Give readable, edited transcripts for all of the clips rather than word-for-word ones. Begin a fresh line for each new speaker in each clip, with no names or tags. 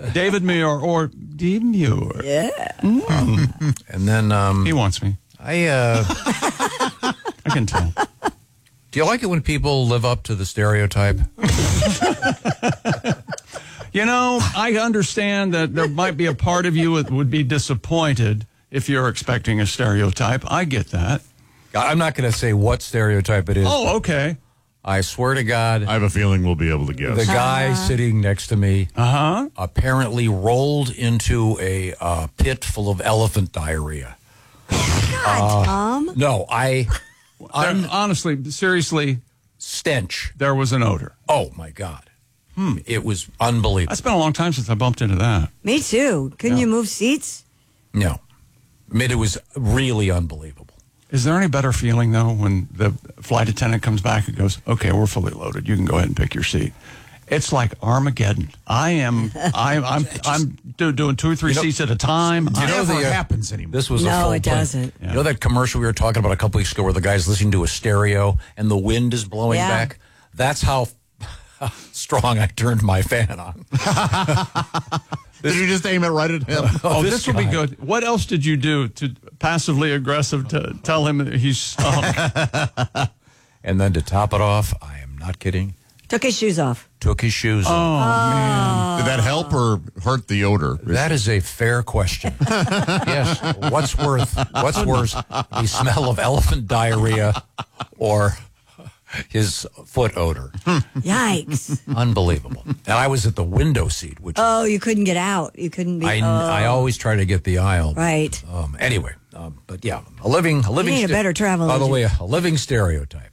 David Muir or Demure.
Yeah.
And then
He wants me. I can tell.
Do you like it when people live up to the stereotype?
You know, I understand that there might be a part of you that would be disappointed if you're expecting a stereotype. I get that.
I'm not going to say what stereotype it is.
Oh, okay.
I swear to God,
I have a feeling we'll be able to guess.
the guy sitting next to me apparently rolled into a pit full of elephant diarrhea.
God, Tom.
No,
Honestly, seriously,
stench.
there was an odor.
Oh, my God. It was unbelievable.
It's been a long time since I bumped into that.
Me too. Couldn't you move seats?
No. I mean, it was really unbelievable.
Is there any better feeling, though, when the flight attendant comes back and goes, okay, we're fully loaded. You can go ahead and pick your seat. It's like Armageddon. I'm doing 2 or 3 seats at a time.
It never happens anymore.
This was a
No,
full
it
plane.
doesn't.
You know that commercial we were talking about a couple weeks ago where the guy's listening to a stereo and the wind is blowing back? That's how strong I turned my fan on.
Did you just aim it right at him?
Oh, this will be good. What else did you do to passively aggressive to tell him that he's stunk?
And then to top it off, I am not kidding,
Took his shoes off.
took his shoes off.
Man.
Did that help or hurt the odor?
That is a fair question. Yes. What's worse, the smell of elephant diarrhea or his foot odor?
Yikes.
Unbelievable. And I was at the window seat, which
Oh, you couldn't get out. You couldn't be.
I always try to get the aisle.
Right.
Anyway, but yeah, a living.
need a better travel
By the
agent.
way, a living stereotype.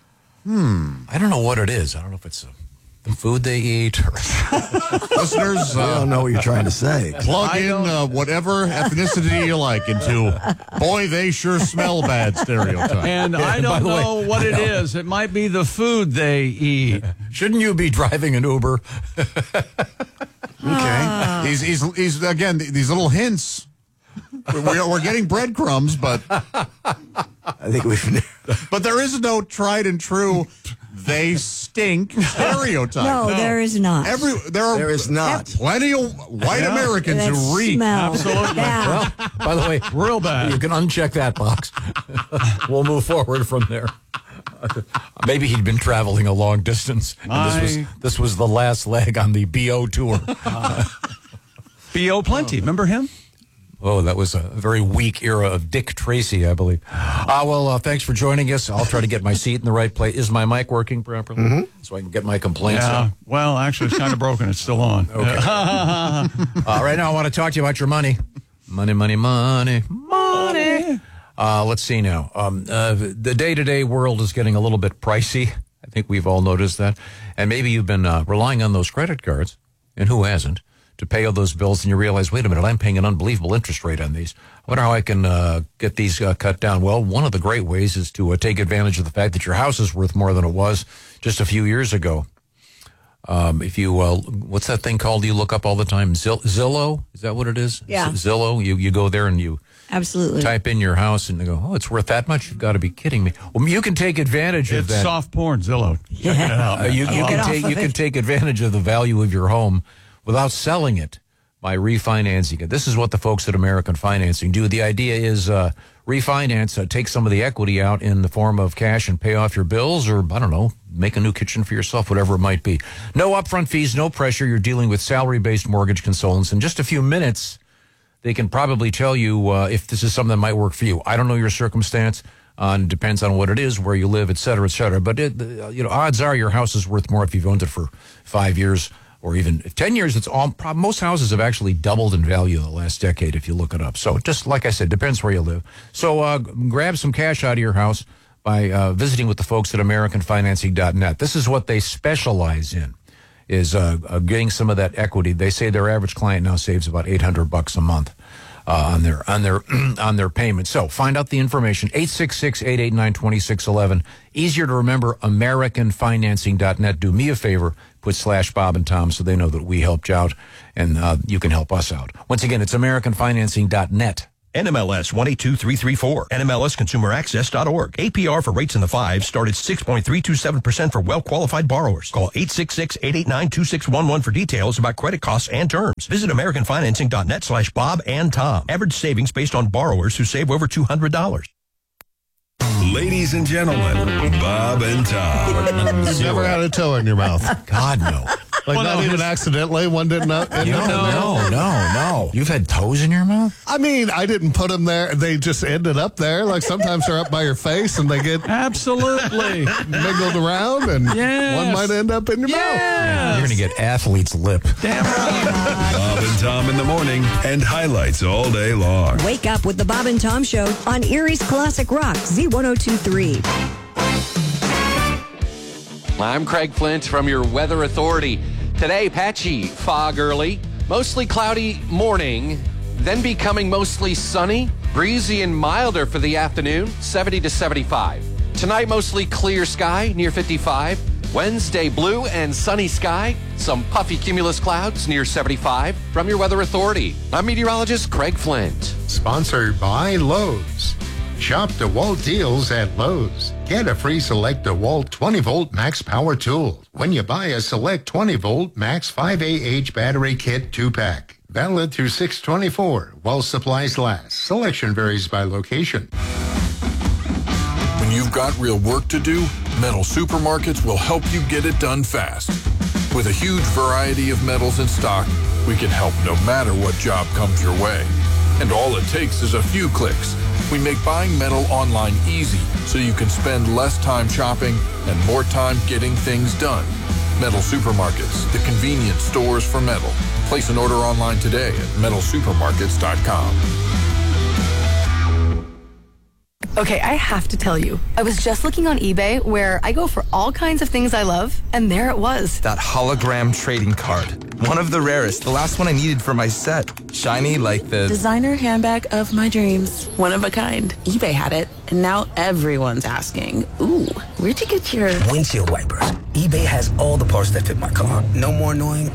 I don't know what it is. I don't know if it's the food they eat or
Listeners,
I don't know what you're trying to say.
plug in whatever ethnicity you like into boy, they sure smell bad stereotype.
And I don't know what it is. It might be the food they eat.
Shouldn't you be driving an Uber?
Okay.
He's again, these little hints. We're getting breadcrumbs, but
I think we've.
there is no tried and true they stink stereotype.
No, there is not.
There is not.
Plenty of white Americans
That
who reek.
smell.
Absolutely.
Yeah.
Well, by the way,
Real bad.
you can uncheck that box. We'll move forward from there. Maybe he'd been traveling a long distance, and this was the last leg on the BO tour.
B.O. Plenty. Remember him?
Oh, that was a very weak era of Dick Tracy, I believe. Thanks for joining us. I'll try to get my seat in the right place. Is my mic working properly? So I can get my complaints out?
Well, actually, it's kind of broken. It's still on.
Okay. Right now, I want to talk to you about your money. Money. Let's see now. The day-to-day world is getting a little bit pricey. I think we've all noticed that. And maybe you've been relying on those credit cards, and who hasn't, to pay all those bills, and you realize, wait a minute, I'm paying an unbelievable interest rate on these. I wonder how I can get these cut down. Well, one of the great ways is to take advantage of the fact that your house is worth more than it was just a few years ago. If you, what's that thing called you look up all the time? Zillow? Is that what it is?
Yeah.
Zillow? You go there and you
Absolutely.
type in your house and they go, oh, it's worth that much? You've got to be kidding me. Well, you can take advantage of
It's
that.
soft porn, Zillow. Check it out.
You can take advantage of the value of your home without selling it by refinancing it. This is what the folks at American Financing do. The idea is refinance, take some of the equity out in the form of cash and pay off your bills, or, I don't know, make a new kitchen for yourself, whatever it might be. No upfront fees, no pressure. You're dealing with salary-based mortgage consultants. In just a few minutes, they can probably tell you if this is something that might work for you. I don't know your circumstance. Depends on what it is, where you live, et cetera, et cetera. But, odds are your house is worth more if you've owned it for 5 years or even 10 years. Most houses have actually doubled in value in the last decade if you look it up. So just like I said, depends where you live. So grab some cash out of your house by visiting with the folks at AmericanFinancing.net. This is what they specialize in, is getting some of that equity. They say their average client now saves about $800 a month on their payment. So find out the information, 866-889-2611. Easier to remember, AmericanFinancing.net. Do me a favor, put /Bob and Tom so they know that we helped you out and you can help us out. Once again, it's AmericanFinancing.net.
NMLS 182334. NMLSConsumerAccess.org. APR for rates in the 5s start at 6.327% for well-qualified borrowers. Call 866-889-2611 for details about credit costs and terms. Visit AmericanFinancing.net/Bob and Tom. Average savings based on borrowers who save over $200.
Ladies and gentlemen, Bob and Tom.
You've never had a toe in your mouth.
God, no.
Like, not even accidentally. One didn't know.
No. You've had toes in your mouth?
I mean, I didn't put them there. They just ended up there. Like, sometimes they're up by your face and they get
Absolutely.
mingled around, and one might end up in your mouth.
You're going to get athlete's lip.
Damn right.
Bob and Tom in the morning and highlights all day long.
Wake up with the Bob and Tom Show on Erie's Classic Rock, Z1023.
I'm Craig Flint from your Weather Authority. Today, patchy fog early, mostly cloudy morning, then becoming mostly sunny, breezy and milder for the afternoon, 70 to 75. Tonight, mostly clear sky, near 55. Wednesday, blue and sunny sky, some puffy cumulus clouds near 75. From your Weather Authority, I'm meteorologist Craig Flint.
Sponsored by Lowe's. Shop DeWalt deals at Lowe's. Get a free Select DeWalt 20-volt max power tool when you buy a Select 20-volt max 5AH battery kit 2-pack. Valid through 6/24 while supplies last. Selection varies by location.
When you've got real work to do, Metal Supermarkets will help you get it done fast. With a huge variety of metals in stock, we can help no matter what job comes your way. And all it takes is a few clicks. We make buying metal online easy so you can spend less time shopping and more time getting things done. Metal Supermarkets, the convenience stores for metal. Place an order online today at metalsupermarkets.com.
Okay, I have to tell you, I was just looking on eBay where I go for all kinds of things I love, and there it was.
That hologram trading card. One of the rarest. The last one I needed for my set. Shiny like the
designer handbag of my dreams. One of a kind. eBay had it, and now everyone's asking, ooh, where'd you get your
windshield wipers? eBay has all the parts that fit my car. No more annoying.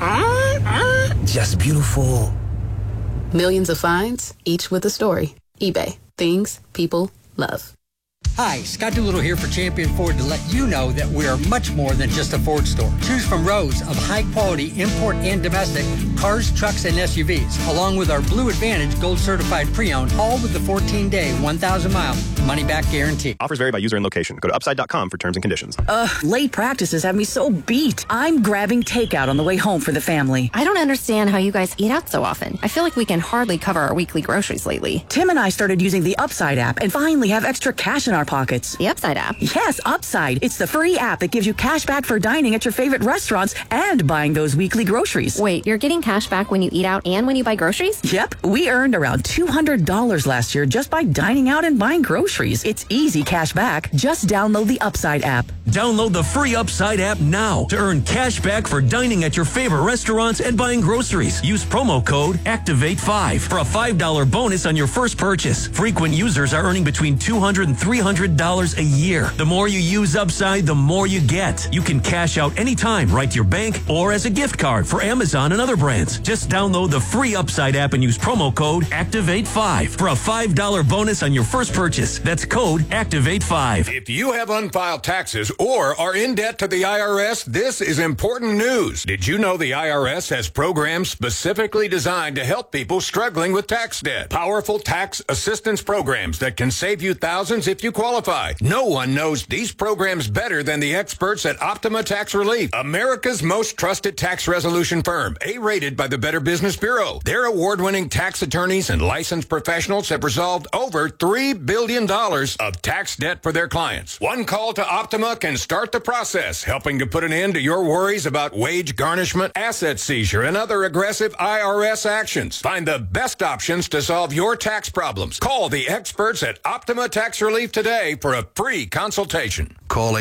Just beautiful.
Millions of finds, each with a story. eBay. Things people love.
Hi, Scott Doolittle here for Champion Ford to let you know that we are much more than just a Ford store. Choose from rows of high-quality import and domestic cars, trucks, and SUVs, along with our Blue Advantage Gold-certified pre-owned, all with the 14-day, 1,000-mile money-back guarantee.
Offers vary by user and location. Go to upside.com for terms and conditions.
Late practices have me so beat. I'm grabbing takeout on the way home for the family.
I don't understand how you guys eat out so often. I feel like we can hardly cover our weekly groceries lately.
Tim and I started using the Upside app and finally have extra cash in our pockets.
The Upside app?
Yes, Upside. It's the free app that gives you cash back for dining at your favorite restaurants and buying those weekly groceries.
Wait, you're getting cash back when you eat out and when you buy groceries?
Yep. We earned around $200 last year just by dining out and buying groceries. It's easy cash back. Just download the Upside app.
Download the free Upside app now to earn cash back for dining at your favorite restaurants and buying groceries. Use promo code ACTIVATE5 for a $5 bonus on your first purchase. Frequent users are earning between $200 and $300 a year. The more you use Upside, the more you get. You can cash out anytime, right to your bank, or as a gift card for Amazon and other brands. Just download the free Upside app and use promo code ACTIVATE5 for a $5 bonus on your first purchase. That's code ACTIVATE5.
If you have unfiled taxes or are in debt to the IRS, this is important news. Did you know the IRS has programs specifically designed to help people struggling with tax debt? Powerful tax assistance programs that can save you thousands if you qualify. No one knows these programs better than the experts at Optima Tax Relief, America's most trusted tax resolution firm, A-rated by the Better Business Bureau. Their award-winning tax attorneys and licensed professionals have resolved over $3 billion of tax debt for their clients. One call to Optima can start the process, helping to put an end to your worries about wage garnishment, asset seizure, and other aggressive IRS actions. Find the best options to solve your tax problems. Call the experts at Optima Tax Relief today for a free consultation.
Call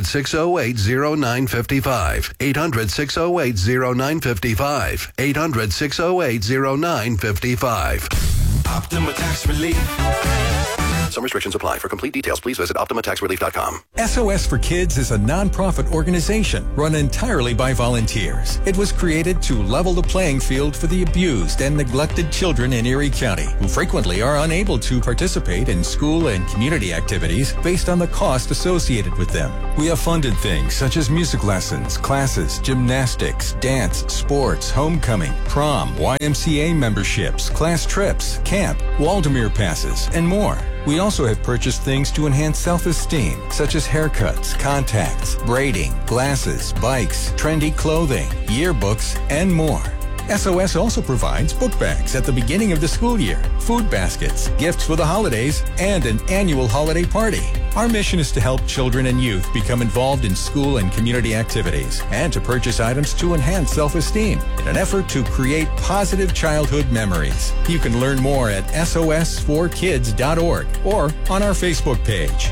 800-608-0955. 800-608-0955. 800-608-0955.
Optima Tax Relief.
Some restrictions apply. For complete details, please visit OptimaTaxRelief.com.
SOS for Kids is a nonprofit organization run entirely by volunteers. It was created to level the playing field for the abused and neglected children in Erie County, who frequently are unable to participate in school and community activities based on the cost associated with them. We have funded things such as music lessons, classes, gymnastics, dance, sports, homecoming, prom, YMCA memberships, class trips, camp, Waldemere passes, and more. We also have purchased things to enhance self-esteem, such as haircuts, contacts, braiding, glasses, bikes, trendy clothing, yearbooks, and more. SOS also provides book bags at the beginning of the school year, food baskets, gifts for the holidays, and an annual holiday party. Our mission is to help children and youth become involved in school and community activities and to purchase items to enhance self-esteem in an effort to create positive childhood memories. You can learn more at sos4kids.org or on our Facebook page.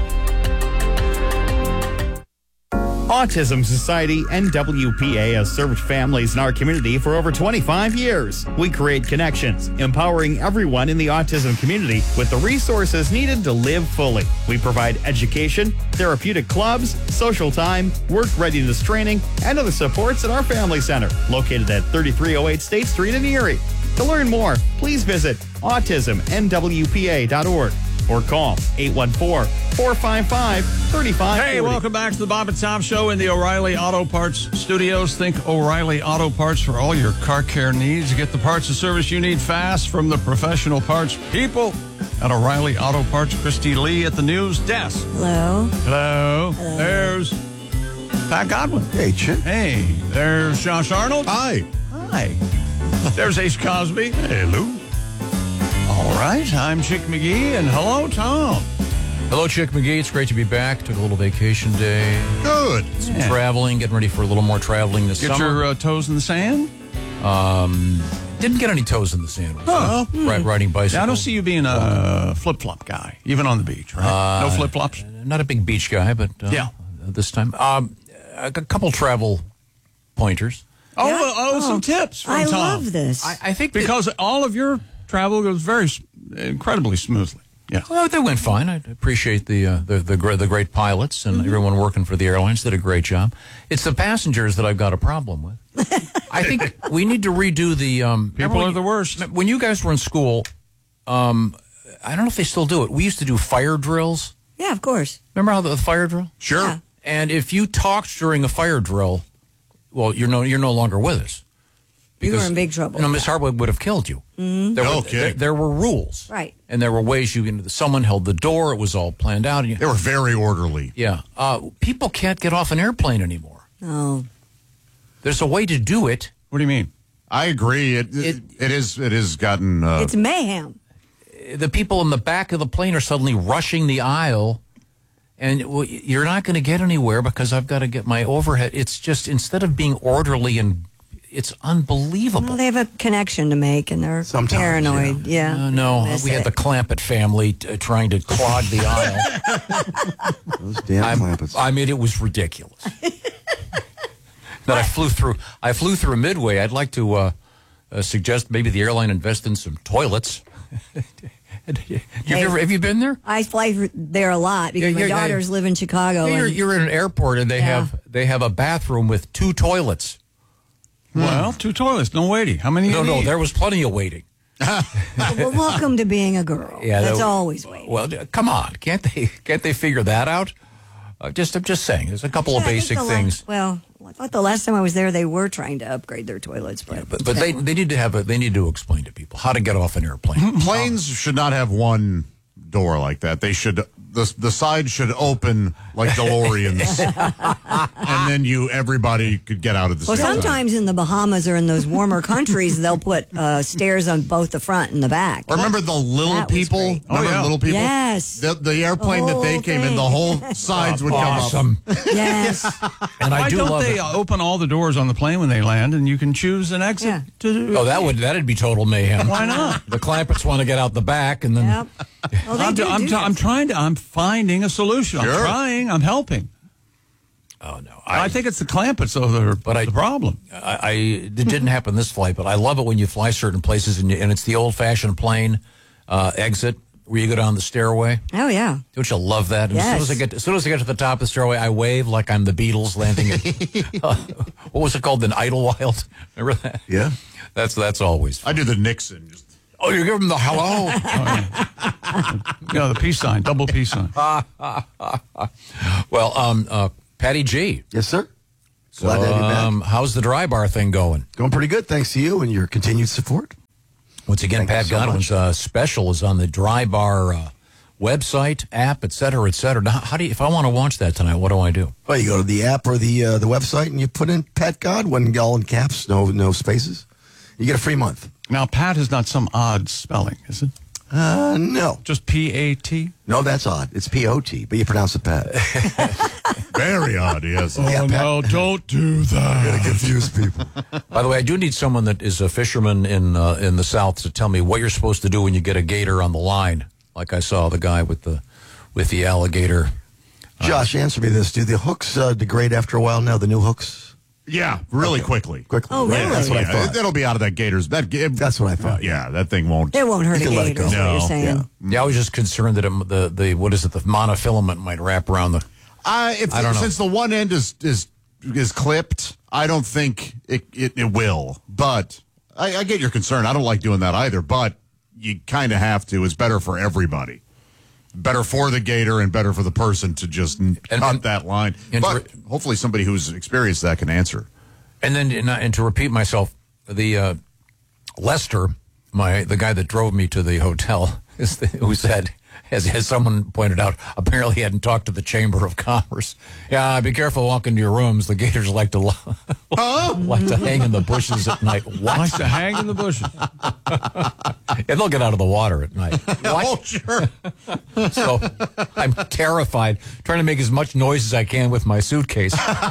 Autism Society NWPA has served families in our community for over 25 years. We create connections, empowering everyone in the autism community with the resources needed to live fully. We provide education, therapeutic clubs, social time, work readiness training, and other supports at our family center, located at 3308 State Street in Erie. To learn more, please visit autismnwpa.org. or call 814-455-3540.
Hey, welcome back to the Bob and Tom Show in the O'Reilly Auto Parts Studios. Think O'Reilly Auto Parts for all your car care needs. Get the parts and service you need fast from the professional parts people at O'Reilly Auto Parts. Christy Lee at the news desk.
Hello.
Hello. There's Pat Godwin.
Hey, Chip.
Hey. There's Josh Arnold.
Hi.
Hi. There's Ace Cosby.
Hey, Lou.
All right, I'm Chick McGee, and hello, Tom.
Hello, Chick McGee. It's great to be back. Took a little vacation day.
Good.
Some traveling, getting ready for a little more traveling this summer.
Get your toes in the sand?
Didn't get any toes in the sand. Riding bicycles.
Yeah, I don't see you being a flip-flop guy, even on the beach, right? No flip-flops?
Not a big beach guy, but this time. A couple travel pointers.
Some tips from Tom.
I love this.
I think
because all of your travel goes incredibly smoothly. Yeah.
Well, they went fine. I appreciate the great pilots and everyone working for the airlines did a great job. It's the passengers that I've got a problem with. I think we need to redo the
people are the worst.
When you guys were in school, I don't know if they still do it. We used to do fire drills.
Yeah, of course.
Remember how the fire drill?
Sure.
Yeah.
And if you talked during a fire drill, well, you're no longer with us.
You were in big trouble.
Miss Hartwig would have killed you.
Mm-hmm.
There were rules.
Right.
And there were ways someone held the door. It was all planned out.
They were very orderly.
Yeah. People can't get off an airplane anymore.
No.
There's a way to do it.
What do you mean?
I agree. It has gotten...
it's mayhem.
The people in the back of the plane are suddenly rushing the aisle. And you're not going to get anywhere because I've got to get my overhead. It's just, instead of being orderly and... It's unbelievable.
Well, they have a connection to make, and they're paranoid. Yeah.
No, we had the Clampett family trying to clog the aisle.
Those damn Clampetts.
I mean, it was ridiculous. That I flew through Midway. I'd like to suggest maybe the airline invest in some toilets. Have you been there?
I fly there a lot because my daughters live in Chicago.
You're in an airport, and they have a bathroom with 2 toilets.
Well, 2 toilets, no waiting. How many?
No, there was plenty of waiting.
Well, welcome to being a girl.
Yeah,
that's always waiting.
Well, come on, can't they figure that out? I'm just saying, there's a couple of basic things.
I thought the last time I was there, they were trying to upgrade their toilets, but
they need to explain to people how to get off an airplane.
Planes should not have one door like that. They should. The side should open like DeLoreans, and then everybody could get out of the.
Well, sometimes in the Bahamas or in those warmer countries, they'll put stairs on both the front and the back.
Or remember the little people? Remember little people?
Yes.
The airplane that they came in, the whole sides would come up.
Yes.
And
why don't they open all the doors on the plane when they land, and you can choose an exit?
Yeah. That'd be total mayhem.
Why not?
The Clampetts want to get out the back, and then.
Yep. Well,
I'm finding a solution.
Sure.
I'm helping.
Oh, no.
I think it's the Clampetts, though, that are the problem.
It didn't happen this flight, but I love it when you fly certain places and it's the old-fashioned plane exit where you go down the stairway.
Oh, yeah.
Don't you love that? And
Yes.
as soon as I get to the top of the stairway, I wave like I'm the Beatles landing at, what was it called? The Idlewild? Remember that?
Yeah.
That's always fun.
I do the Nixon.
Oh, you give them the hello?
Yeah, the peace sign, double peace sign.
Well, Patty G.
Yes, sir.
So,
Glad to have you back.
how's the dry bar thing going?
Going pretty good, thanks to you and your continued support.
Once again,
Thank you
Pat
so
Godwin's special is on the Dry Bar website, app, et cetera, et cetera. Now, how do you, if I want to watch that tonight, what do I do?
Well, you go to the app or the website and you put in Pat Godwin, all in caps, no spaces. You get a free month.
Now, Pat is not some odd spelling, is it?
No.
Just P-A-T?
No, that's odd. It's P-O-T, but you pronounce it Pat.
Very odd, yes.
Oh,
Yeah, Pat.
no, don't do that.
You're going to confuse people.
By the way, I do need someone that is a fisherman in the South to tell me what you're supposed to do when you get a gator on the line. Like I saw the guy with the alligator.
Josh, answer me this. Do the hooks degrade after a while now, the new hooks?
Yeah, really quickly.
Oh, really?
That's what I thought.
That'll be out of that gator's.
That's what I thought.
Yeah, that thing won't.
It won't hurt a
You can let it
gator,
go.
is what
No.
you're saying.
Yeah, I was just concerned that the what is it? The monofilament might wrap around the. I don't know.
Since the one end is clipped, I don't think it will. But I get your concern. I don't like doing that either. But you kind of have to. It's better for everybody. Better for the gator and better for the person to just cut that line. But hopefully somebody who's experienced that can answer.
And then, and to repeat myself, the Lester, the guy that drove me to the hotel, who said, as someone pointed out, apparently he hadn't talked to the Chamber of Commerce. Yeah, be careful walking to your rooms. The gators like to like to hang in the bushes at night. What?
Likes to hang in the bushes.
Yeah, they'll get out of the water at night.
Oh, sure.
So I'm terrified, trying to make as much noise as I can with my suitcase.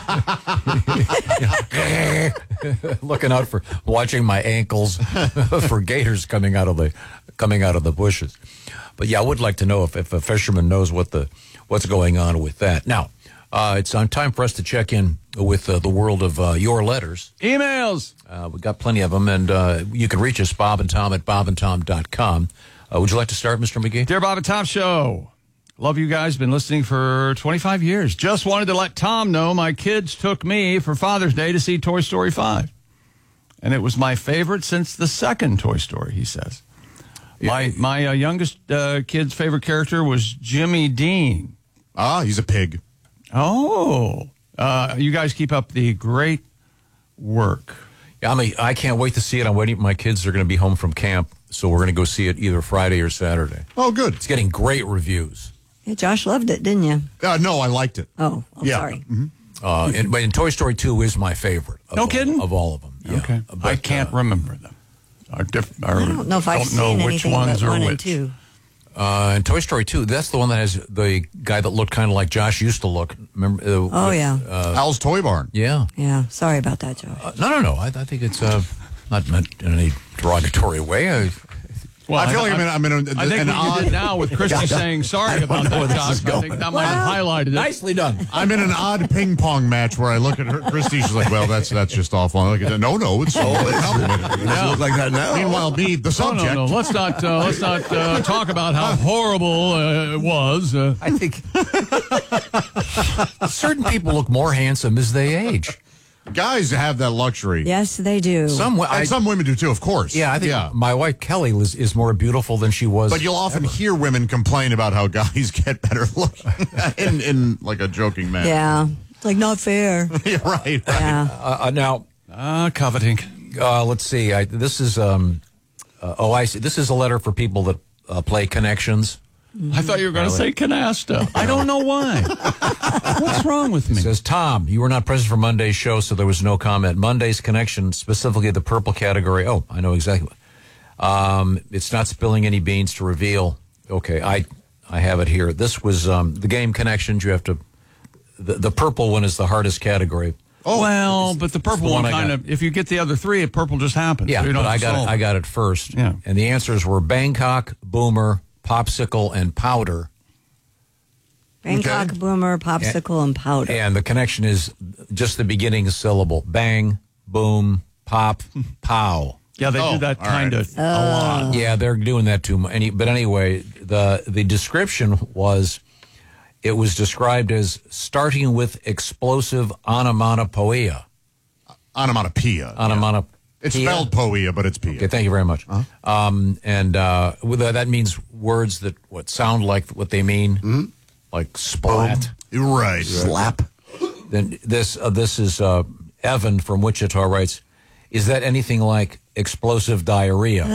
Looking out for, watching my ankles for gators coming out of the bushes. But yeah, I would like to know if a fisherman knows what's going on with that. Now, it's on time for us to check in with the world of your letters.
Emails.
We've got plenty of them, and you can reach us, Bob and Tom, at bobandtom.com. Would you like to start, Mr. McGee?
Dear Bob and Tom Show, love you guys. Been listening for 25 years. Just wanted to let Tom know my kids took me for Father's Day to see Toy Story 5. And it was my favorite since the second Toy Story, he says. My youngest kid's favorite character was Jimmy Dean.
Ah, he's a pig.
Oh. You guys keep up the great work.
Yeah, I can't wait to see it. I'm waiting. My kids are going to be home from camp, so we're going to go see it either Friday or Saturday.
Oh, good.
It's getting great reviews.
Yeah, Josh loved it, didn't you?
No, I liked it.
Oh,
Yeah.
sorry.
Mm-hmm.
And Toy Story 2 is my favorite.
No kidding?
Of all of them. Yeah.
Okay.
But,
I can't remember them. I
don't know if I've seen
which
anything
ones
but
are
1 and
which.
2.
And Toy Story 2, that's the one that has the guy that looked kind of like Josh used to look. Remember?
Oh, yeah.
Al's Toy Barn.
Yeah.
Yeah, sorry about that, Josh.
No. I think it's not meant in any derogatory way.
Well,
I feel like I'm in
I think
an
what
odd.
you did now with Christy saying sorry about that, Josh, I think that might have highlighted it.
Nicely done.
I'm in an odd ping pong match where I look at her, Christy. She's like, "Well, that's just awful." I look at that. No, it's complimented.
It doesn't look like that now.
Meanwhile, me, the subject.
No. Let's not talk about how horrible it was.
I think certain people look more handsome as they age.
Guys have that luxury.
Yes, they do.
Some women do too, of course.
Yeah, I think my wife Kelly is more beautiful than she was.
But you'll often hear women complain about how guys get better looking in like a joking manner.
Yeah, it's like not fair.
Yeah, right.
Yeah.
Now,
coveting.
Let's see. This is I see. This is a letter for people that play Connections.
I thought you were going to say canasta. I don't know why. What's wrong with me?
It says, Tom, you were not present for Monday's show, so there was no comment. Monday's Connection, specifically the purple category. Oh, I know exactly. It's not spilling any beans to reveal. Okay, I have it here. This was the game Connections. You have to. The purple one is the hardest category.
Oh, well, but the purple one kind of. If you get the other three, purple just happens.
Yeah,
so you don't
but
have to solve
I got it first.
Yeah,
and the answers were Bangkok, Boomer, Popsicle, and Powder.
Bangkok,
Okay.
Boomer, Popsicle, and Powder.
And the connection is just the beginning syllable. Bang, boom, pop, pow.
Yeah, they do that kind of a lot.
Yeah, they're doing that too much. But anyway, the description was, it was described as starting with explosive onomatopoeia.
Onomatopoeia.
Onomatopoeia.
It's spelled poia, but it's pia.
Okay, thank you very much. That means words that sound like what they mean, like splat,
right?
Slap.
Then this is Evan from Wichita writes, is that anything like explosive diarrhea?